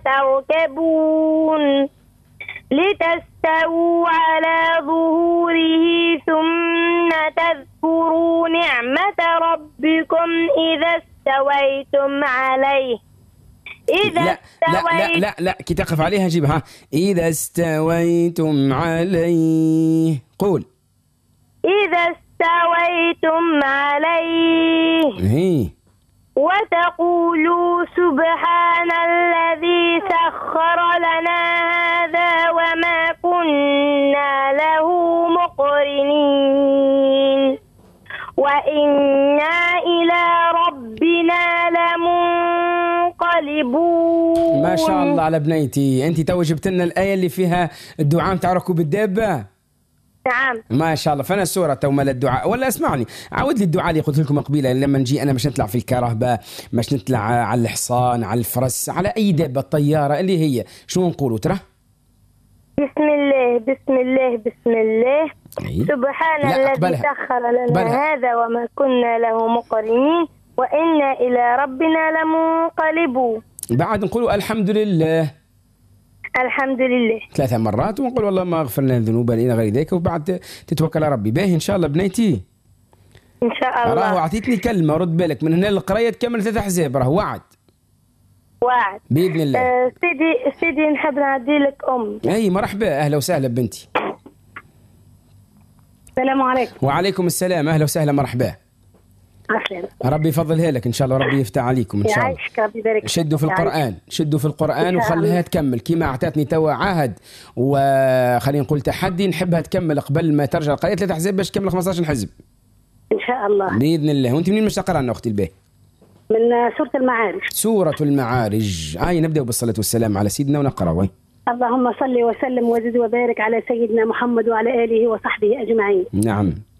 تركبون لتستووا على ظهوره ثم تذكروا نعمة ربكم إذا استويتم عليه. لا كي تقف عليها جيبها. إذا استويتم عليه. قول إذا استويتم عليه وتقولوا سبحان الذي سخر لنا هذا وما كنا له مقرنين وإنا إلى ربنا لمنقلبون. ما شاء الله على بنيتي، أنت تو جبت لنا الآية اللي فيها الدعاء متاع ركوب الدابة. نعم ما شاء الله. فانا السوره تو مال الدعاء. ولا اسمعني، عاود لي الدعاء اللي قلت لكم قبيله لما نجي انا باش نطلع في الكرهبه، باش نطلع على الحصان، على الفرس، على اي دابه، الطياره اللي هي شنو نقولوا ترى؟ بسم الله بسم الله بسم الله سبحان الذي سخر لنا هذا وما كنا له مقرنين وإنا إلى ربنا لمنقلبون. بعد نقولوا الحمد لله. الحمد لله 3 مرات، ونقول والله ما غفر لنا ذنوبنا إلى غير ذلك، وبعد تتوكل على ربي. باهي إن شاء الله بنيتي، إن شاء الله. راهو عطيتني كلمة، رد بالك من هنا للقراية تكمل 3 أحزاب، راهو وعد بإذن الله. سيدي نحب نعدي لك أي مرحبا، أهلا وسهلا بنتي. السلام عليكم. وعليكم السلام، أهلا وسهلا مرحبا. ربي يفضلها لك إن شاء الله، وربي يفتح عليكم إن شاء الله. ربي يبارك. شدوا في القرآن وخليها تكمل كيما أعطتني توا عهد، وخلينا نقول تحدي، نحبها تكمل قبل ما ترجع القرية 3 أحزاب باش تكمل 15 حزب إن شاء الله بإذن الله. وأنت منين باش تقرأنا أختي الباهي؟ من سورة المعارج. سورة المعارج. نبدأ بالصلاة والسلام على سيدنا ونقرأ. اللهم صل وسلم وزد وبارك على سيدنا محمد وعلى آله وصحبه أجمعين. نعم.